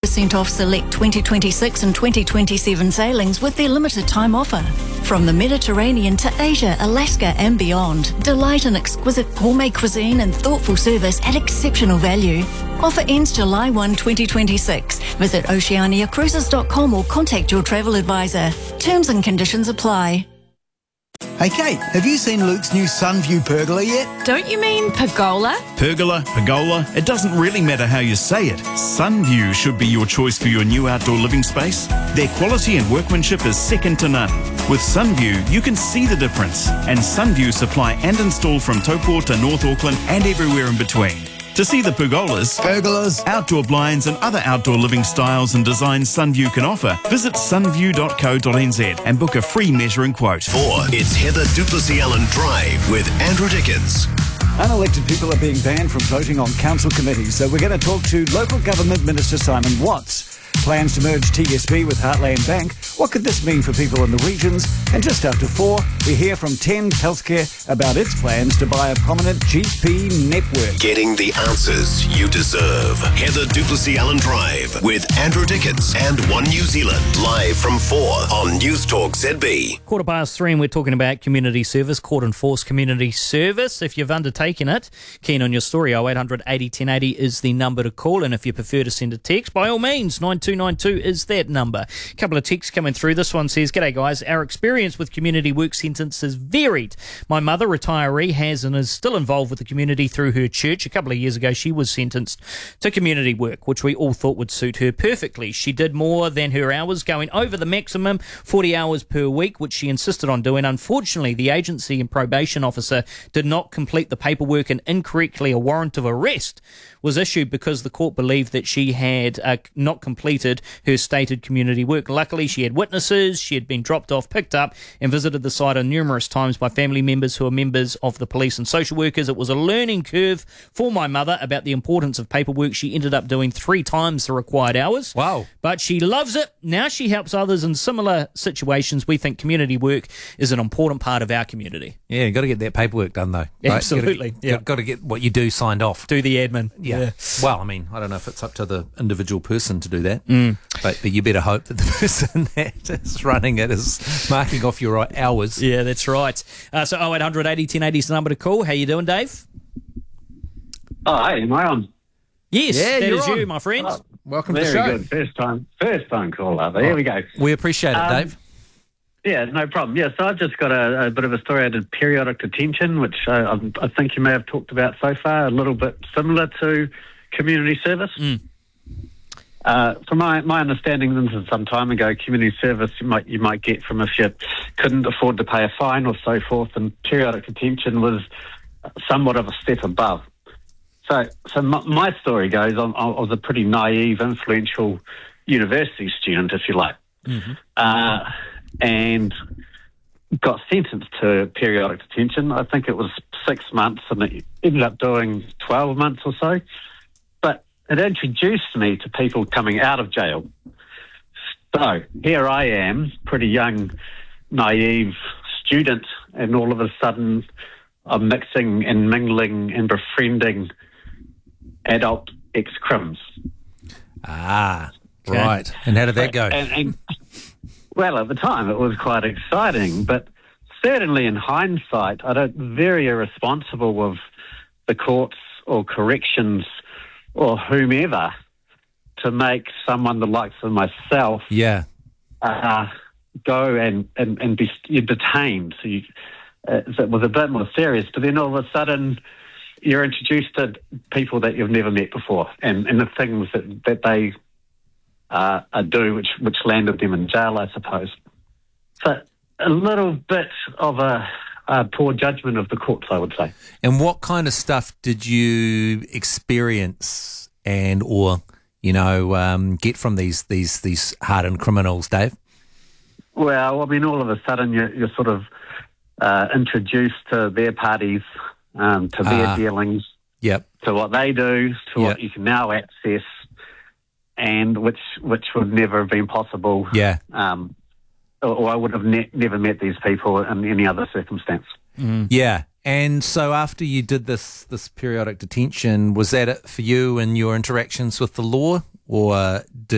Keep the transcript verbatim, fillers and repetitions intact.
percent off select twenty twenty-six and twenty twenty-seven sailings with their limited time offer. From the Mediterranean to Asia, Alaska and beyond, delight in exquisite gourmet cuisine and thoughtful service at exceptional value. Offer ends July first, twenty twenty-six. Visit oceania cruises dot com or contact your travel advisor. Terms and conditions apply. Hey Kate, have you seen Luke's new Sunview pergola yet? Don't you mean pergola? Pergola, pergola, it doesn't really matter how you say it. Sunview should be your choice for your new outdoor living space. Their quality and workmanship is second to none. With Sunview, you can see the difference. And Sunview supply and install from Taupo to North Auckland and everywhere in between. To see the pergolas, Pergolas, outdoor blinds and other outdoor living styles and designs Sunview can offer, visit sunview dot co dot n z and book a free measuring quote. Four, it's Heather Duplessis Allen Drive with Andrew Dickens. Unelected people are being banned from voting on council committees, so we're going to talk to Local Government Minister Simon Watts. Plans to merge T S B with Heartland Bank. What could this mean for people in the regions? And just after four, we hear from Tend Healthcare about its plans to buy a prominent G P network. Getting the answers you deserve. Heather Duplessis Allen Drive with Andrew Dickens and One New Zealand. Live from four on News Talk Z B. Quarter past three and we're talking about community service, court enforced community service. If you've undertaken it, keen on your story, oh eight hundred eighty ten eighty is the number to call. And if you prefer to send a text, by all means, nine two nine two is that number. A couple of texts coming through. This one says, "G'day guys, our experience with community work sentences varied. My mother, retiree, has and is still involved with the community through her church. A couple of years ago she was sentenced to community work, which we all thought would suit her perfectly. She did more than her hours, going over the maximum forty hours per week, which she insisted on doing. Unfortunately, the agency and probation officer did not complete the paperwork, and incorrectly a warrant of arrest was issued because the court believed that she had uh, not completed her stated community work. Luckily, she had witnesses, she had been dropped off, picked up, and visited the site on numerous times by family members who are members of the police and social workers. It was a learning curve for my mother about the importance of paperwork. She ended up doing three times the required hours. Wow. But she loves it. Now she helps others in similar situations. We think community work is an important part of our community." Yeah, you've got to get that paperwork done, though. Right? Absolutely. You've got, Yeah. got to get what you do signed off. Do the admin. Yeah. Yeah. Well, I mean, I don't know if it's up to the individual person to do that, Mm. but, but you better hope that the person that is running it is marking off your hours. Yeah, that's right. Uh, so oh eight hundred eighty ten eighty is the number to call. How you doing, Dave? Oh, hey, am I on? Yes, Yeah, that you're is on. you, my friend. Oh, Welcome to the very show. good. First time, first time caller. There we go. We appreciate it, Um, Dave. Yeah, no problem. Yeah, so I've just got a, a bit of a story. I did periodic detention, which I, I, I think you may have talked about so far, a little bit similar to community service. Mm. Uh, from my, my understanding, this is some time ago, community service you might you might get from if you couldn't afford to pay a fine or so forth, and periodic detention was somewhat of a step above. So, so my, my story goes, I, I was a pretty naive, influential university student, if you like, Mm-hmm. uh, and got sentenced to periodic detention. I think it was six months, and it ended up doing twelve months or so. But it introduced me to people coming out of jail. So here I am, pretty young, naive student, and all of a sudden I'm mixing and mingling and befriending adult ex-crims. Ah, right. And how did that go? And, and, well, at the time it was quite exciting, but certainly in hindsight, I don't very irresponsible of the courts or corrections or whomever to make someone the likes of myself Yeah. uh, go and, and, and be detained. So, you, uh, so it was a bit more serious, but then all of a sudden you're introduced to people that you've never met before, and, and the things that, that they uh, do, which, which landed them in jail, I suppose. So a little bit of a, a poor judgment of the courts, I would say. And what kind of stuff did you experience and or, you know, um, get from these, these, these hardened criminals, Dave? Well, I mean, all of a sudden you're, you're sort of uh, introduced to their parties, um, to their Ah. dealings, Yep. to what they do, to Yep. what you can now access, and which which would never have been possible. Yeah. Um, or, or I would have ne- never met these people in any other circumstance. Yeah. And so after you did this this periodic detention, was that it for you and your interactions with the law, or did